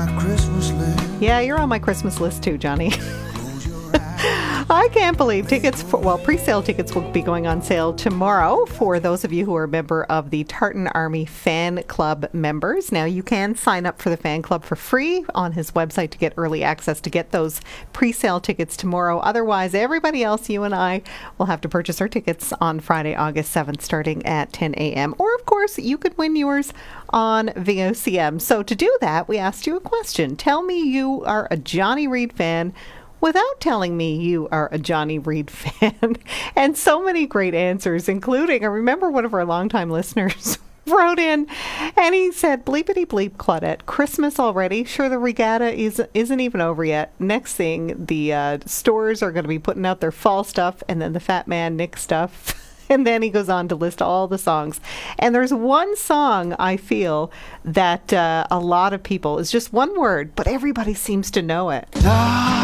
Yeah, you're on my Christmas list too, Johnny. I can't believe pre-sale tickets will be going on sale tomorrow for those of you who are a member of the Tartan Army Fan Club members. Now, you can sign up for the fan club for free on his website to get early access to get those pre-sale tickets tomorrow. Otherwise, everybody else, you and I, will have to purchase our tickets on Friday, August 7th, starting at 10 a.m. Or, of course, you could win yours on VOCM. So to do that, we asked you a question. Tell me you are a Johnny Reid fan without telling me you are a Johnny Reid fan. And so many great answers, including, I remember one of our longtime listeners wrote in and he said, bleepity bleep Claudette, Christmas already? Sure, the regatta isn't even over yet. Next thing, the stores are going to be putting out their fall stuff and then the Fat Man Nick stuff. And then he goes on to list all the songs. And there's one song, I feel, that a lot of people, is just one word, but everybody seems to know it.